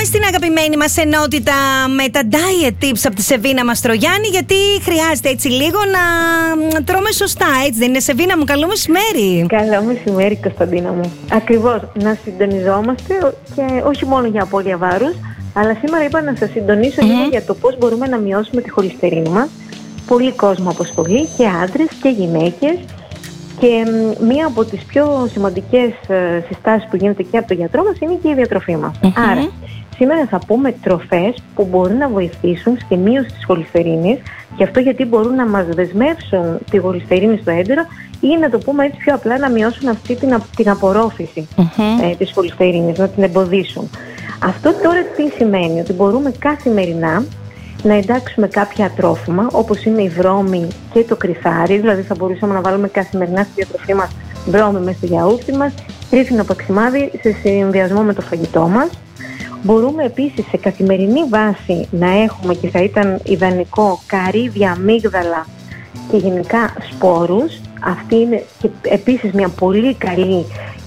Πάμε στην αγαπημένη μας ενότητα με τα diet tips από τη Σεβίνα Μαστρογιάννη, γιατί χρειάζεται έτσι λίγο να τρώμε σωστά, έτσι δεν είναι, Σεβίνα μου? Καλό μεσημέρι. Καλό μεσημέρι, Κωνσταντίνα μου. Ακριβώς, να συντονιζόμαστε και όχι μόνο για απώλεια βάρους, αλλά σήμερα είπα να σας συντονίσω λίγο για το πώς μπορούμε να μειώσουμε τη χολυστερίνη μας. Πολύ κόσμο αποσχολεί, και άντρες και γυναίκες. Και μία από τις πιο σημαντικές συστάσεις που γίνεται και από τον γιατρό μας είναι και η διατροφή μας. Άρα, σήμερα θα πούμε τροφές που μπορούν να βοηθήσουν στη μείωση της χολυστερίνης, και αυτό γιατί μπορούν να μας δεσμεύσουν τη χολυστερίνη στο έντερο, ή να το πούμε έτσι πιο απλά, να μειώσουν αυτή την απορρόφηση της χολυστερίνης, να την εμποδίσουν. Αυτό τώρα τι σημαίνει? Ότι μπορούμε καθημερινά να εντάξουμε κάποια τρόφιμα, όπως είναι η βρώμη και το κρυθάρι, δηλαδή θα μπορούσαμε να βάλουμε καθημερινά στη διατροφή μας βρώμη μέσα στο γιαούρτι μας, τρίφυλλο παξιμάδι σε συνδυασμό με το φαγητό μας. Μπορούμε επίσης σε καθημερινή βάση να έχουμε, και θα ήταν ιδανικό, καρύδια, αμύγδαλα και γενικά σπόρους. Αυτή είναι και επίσης μια πολύ καλή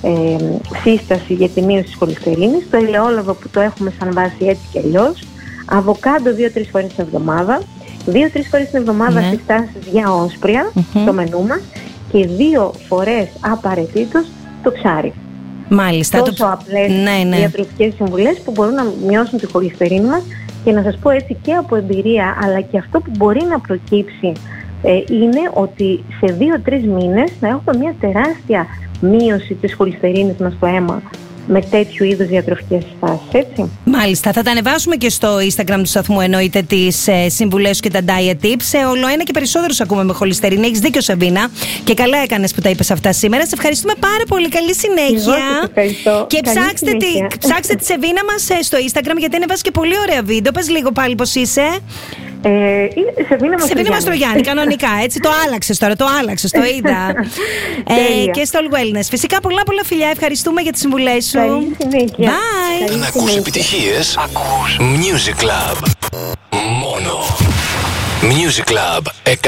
σύσταση για τη μείωση της χολυστερίνης. Το ελαιόλαδο που το έχουμε σαν βάση έτσι και αλλιώς. Αβοκάντο 2-3 φορές την εβδομάδα. 2-3 φορές την εβδομάδα συστάσεις για όσπρια στο μενού μας. Και 2 φορές απαραίτητος το ψάρι. Μάλιστα. Τόσο απλές διατροφικές συμβουλές που μπορούν να μειώσουν τη χολυστερίνη μας. Και να σας πω έτσι και από εμπειρία, αλλά και αυτό που μπορεί να προκύψει είναι ότι σε 2-3 μήνες να έχουμε μια τεράστια μείωση της χολυστερίνης μας στο αίμα με τέτοιου είδους διατροφικές συστάσεις, έτσι. Μάλιστα, θα τα ανεβάσουμε και στο Instagram του σταθμού, εννοείται, τις συμβουλές και τα diet tips. Όλο ένα και περισσότερους ακούμε με χολυστερίνη. Έχεις δίκιο, Σεβίνα, και καλά έκανες που τα είπες αυτά σήμερα. Σε ευχαριστούμε πάρα πολύ. Καλή συνέχεια. Και ψάξτε τη Σεβίνα μας στο Instagram, γιατί ανεβάζει και πολύ ωραία βίντεο. Πες λίγο πάλι πώς είσαι. Σεβίνα Μαστρογιάννη, κανονικά, έτσι. Το άλλαξες τώρα, το είδα. Και στο All Wellness. Φυσικά, πολλά φιλιά. Ευχαριστούμε για τις συμβουλές σου. Καλή συνέχεια. Bye. Να ακούς επιτυχίες, ακούς Music Club. Μόνο Music Club.